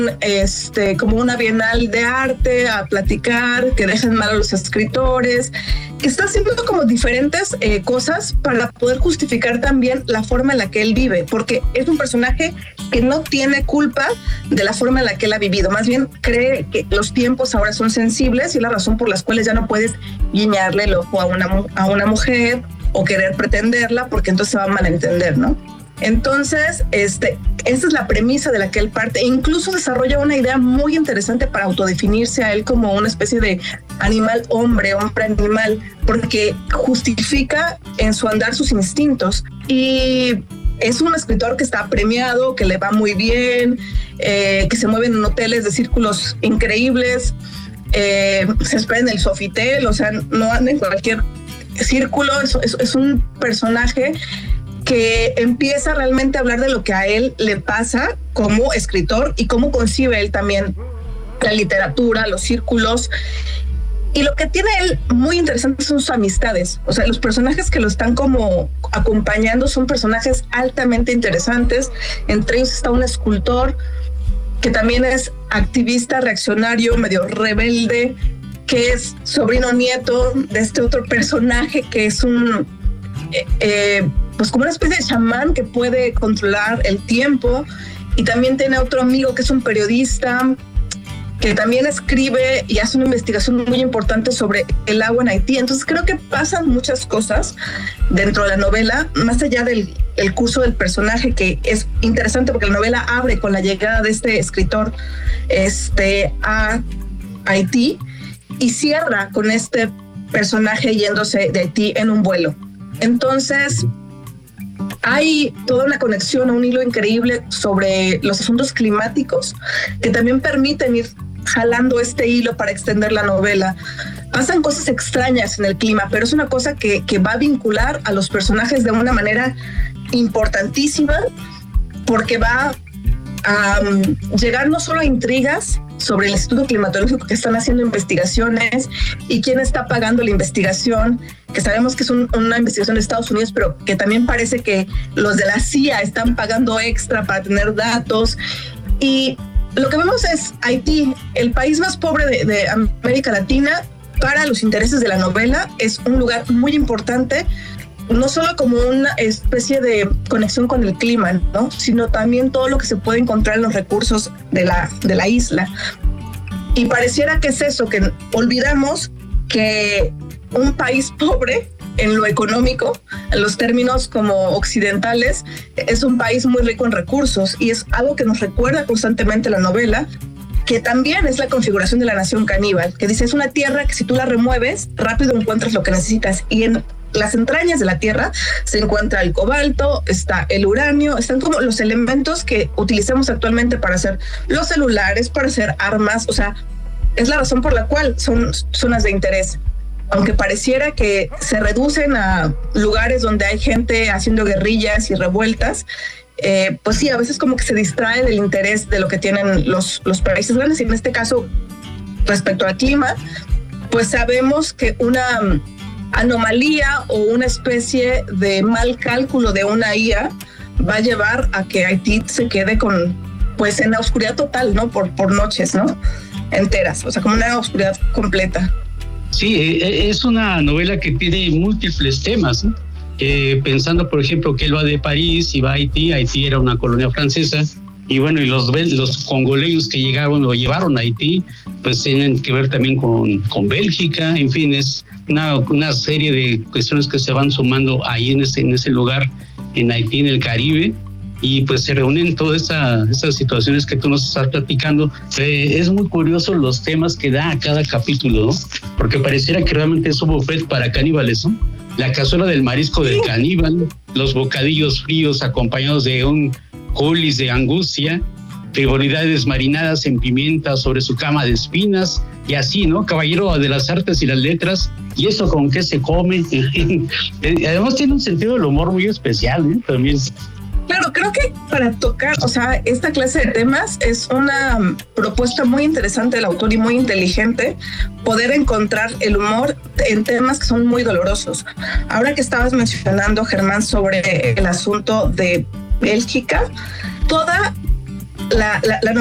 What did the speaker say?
como una bienal de arte a platicar, que dejan mal a los escritores, que está haciendo como diferentes cosas para poder justificar también la forma en la que él vive, porque es un personaje que no tiene culpa de la forma en la que él ha vivido, más bien cree que los tiempos ahora son sensibles y es la razón por las cuales ya no puedes guiñarle el ojo a una mujer o querer pretenderla, porque entonces se va a malentender, ¿no? Entonces, esa es la premisa de la que él parte. E incluso desarrolla una idea muy interesante para autodefinirse a él como una especie de animal hombre animal, porque justifica en su andar sus instintos. Y es un escritor que está premiado, que le va muy bien, que se mueve en hoteles de círculos increíbles, se espera en el Sofitel, o sea, no anda en cualquier círculo. Es un personaje que empieza realmente a hablar de lo que a él le pasa como escritor y cómo concibe él también la literatura, los círculos. Y lo que tiene él muy interesante son sus amistades. O sea, los personajes que lo están como acompañando son personajes altamente interesantes. Entre ellos está un escultor que también es activista, reaccionario, medio rebelde, que es sobrino nieto de este otro personaje que es pues como una especie de chamán que puede controlar el tiempo. Y también tiene otro amigo que es un periodista que también escribe y hace una investigación muy importante sobre el agua en Haití. Entonces creo que pasan muchas cosas dentro de la novela, más allá del curso del personaje, que es interesante porque la novela abre con la llegada de este escritor a Haití y cierra con este personaje yéndose de Haití en un vuelo. Entonces hay toda una conexión, un hilo increíble sobre los asuntos climáticos que también permiten ir jalando este hilo para extender la novela. Pasan cosas extrañas en el clima, pero es una cosa que va a vincular a los personajes de una manera importantísima, porque va a llegar no solo a intrigas sobre el Instituto Climatológico, que están haciendo investigaciones y quién está pagando la investigación, que sabemos que es una investigación de Estados Unidos, pero que también parece que los de la CIA están pagando extra para tener datos. Y lo que vemos es Haití, el país más pobre de América Latina. Para los intereses de la novela es un lugar muy importante, no solo como una especie de conexión con el clima, ¿no?, sino también todo lo que se puede encontrar en los recursos de la isla. Y pareciera que es eso, que olvidamos que un país pobre en lo económico, en los términos como occidentales, es un país muy rico en recursos, y es algo que nos recuerda constantemente la novela, que también es la configuración de la nación caníbal, que dice, es una tierra que si tú la remueves, rápido encuentras lo que necesitas, y en las entrañas de la tierra se encuentra el cobalto, está el uranio, están como los elementos que utilizamos actualmente para hacer los celulares, para hacer armas. O sea, es la razón por la cual son zonas de interés. Aunque pareciera que se reducen a lugares donde hay gente haciendo guerrillas y revueltas, pues sí, a veces como que se distrae del interés de lo que tienen los países grandes. Y en este caso, respecto al clima, pues sabemos que una anomalía o una especie de mal cálculo de una IA va a llevar a que Haití se quede pues en la oscuridad total, ¿no? Por noches, ¿no?, enteras, o sea, como una oscuridad completa. Sí, es una novela que tiene múltiples temas, ¿no? Pensando, por ejemplo, que él va de París y va a Haití. Haití era una colonia francesa, y bueno, y los congoleños que llegaron o llevaron a Haití, pues tienen que ver también con Bélgica. En fin, es una serie de cuestiones que se van sumando ahí en ese lugar, en Haití, en el Caribe, y pues se reúnen todas esas situaciones que tú nos estás platicando. Es muy curioso los temas que da a cada capítulo, ¿no? Porque pareciera que realmente es un buffet para caníbales, ¿no? La cazuela del marisco del caníbal, los bocadillos fríos acompañados de un coulis de angustia, frivolidades marinadas en pimienta sobre su cama de espinas, y así, ¿no? Caballero de las artes y las letras, y eso con qué se come. Además tiene un sentido del humor muy especial, ¿eh? También. Claro, creo que para tocar, o sea, esta clase de temas es una propuesta muy interesante del autor y muy inteligente, poder encontrar el humor en temas que son muy dolorosos. Ahora que estabas mencionando, Germán, sobre el asunto de Bélgica, toda la